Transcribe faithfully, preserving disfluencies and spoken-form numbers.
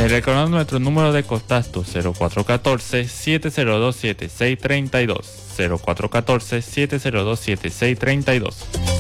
Les recuerdo nuestro número de contacto cero cuatro uno cuatro, siete cero dos, siete seis tres dos, cero cuatro uno cuatro, siete cero dos, siete seis tres dos.